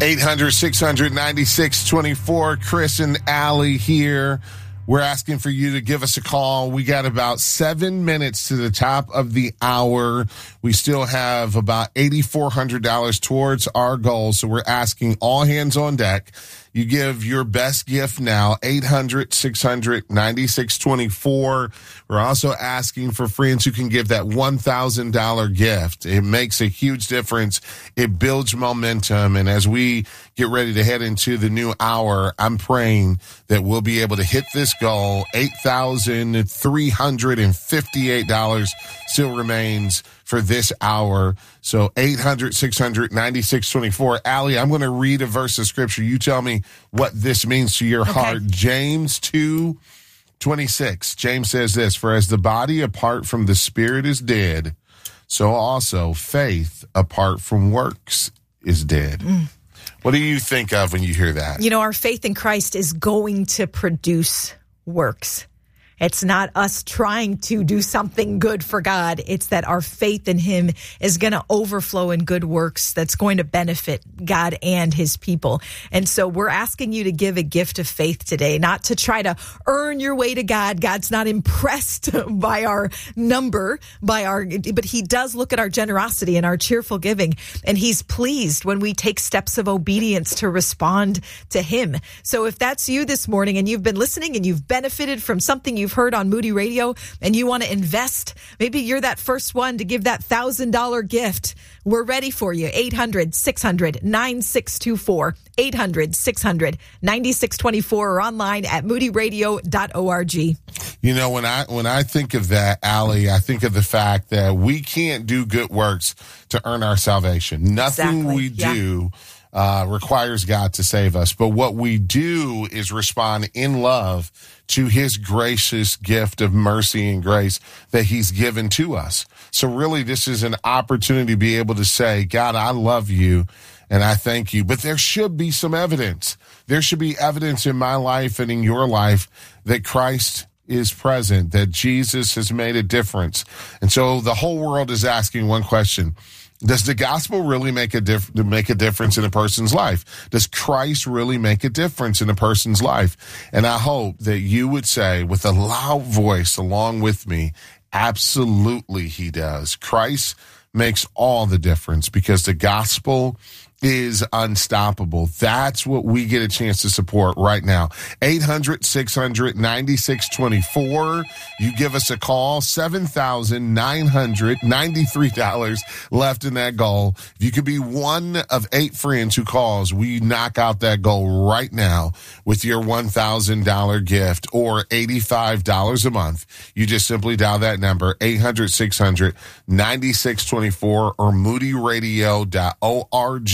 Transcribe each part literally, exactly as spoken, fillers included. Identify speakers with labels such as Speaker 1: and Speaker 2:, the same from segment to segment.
Speaker 1: eight hundred, six hundred, ninety-six twenty-four. Chris and Allie here. We're asking for you to give us a call. We got about seven minutes to the top of the hour. We still have about eight thousand four hundred dollars towards our goal. So we're asking all hands on deck. You give your best gift now, eight hundred, six hundred, ninety-six twenty-four. We're also asking for friends who can give that one thousand dollars gift. It makes a huge difference. It builds momentum. And as we get ready to head into the new hour, I'm praying that we'll be able to hit this goal. eight thousand three hundred fifty-eight dollars still remains for this hour. So eight hundred, six hundred, ninety-six twenty-four. Allie, I'm going to read a verse of scripture. You tell me what this means to your
Speaker 2: okay.
Speaker 1: heart. James two twenty-six. James says this, for as the body apart from the spirit is dead, so also faith apart from works is dead. Mm. What do you think of when you hear that?
Speaker 2: You know, our faith in Christ is going to produce works. It's not us trying to do something good for God. It's that our faith in him is going to overflow in good works that's going to benefit God and his people. And so we're asking you to give a gift of faith today, not to try to earn your way to God. God's not impressed by our number, by our, but he does look at our generosity and our cheerful giving. And he's pleased when we take steps of obedience to respond to him. So if that's you this morning and you've been listening and you've benefited from something you you've heard on Moody Radio and you want to invest, maybe you're that first one to give that one thousand dollars gift. We're ready for you. eight hundred, six hundred, ninety-six twenty-four. eight hundred, six hundred, ninety-six twenty-four or online at moody radio dot org.
Speaker 1: You know, when I when I think of that, Allie, I think of the fact that we can't do good works to earn our salvation. Nothing
Speaker 2: exactly.
Speaker 1: we
Speaker 2: yeah.
Speaker 1: do uh, requires God to save us. But what we do is respond in love to his gracious gift of mercy and grace that he's given to us. So really, this is an opportunity to be able to say, God, I love you and I thank you. But there should be some evidence. There should be evidence in my life and in your life that Christ is present, that Jesus has made a difference. And so the whole world is asking one question. Does the gospel really make a diff- make a difference in a person's life? Does Christ really make a difference in a person's life? And I hope that you would say with a loud voice along with me, absolutely he does. Christ makes all the difference because the gospel is unstoppable. That's what we get a chance to support right now. eight hundred, six hundred, ninety-six twenty-four. You give us a call. seven thousand nine hundred ninety-three dollars left in that goal. If you could be one of eight friends who calls, we knock out that goal right now with your one thousand dollars gift or eighty-five dollars a month. You just simply dial that number, eight hundred, six hundred, ninety-six twenty-four or moody radio dot org.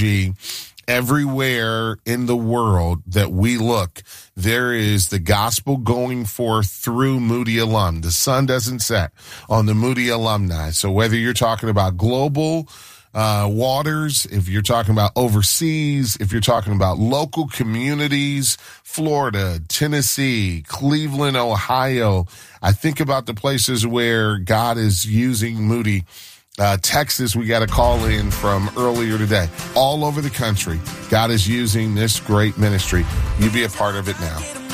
Speaker 1: Everywhere in the world that we look, there is the gospel going forth through Moody alum. The sun doesn't set on the Moody alumni. So whether you're talking about global uh, waters, if you're talking about overseas, if you're talking about local communities, Florida, Tennessee, Cleveland, Ohio, I think about the places where God is using Moody. Uh, Texas, we got a call in from earlier today. All over the country, God is using this great ministry. You be a part of it now.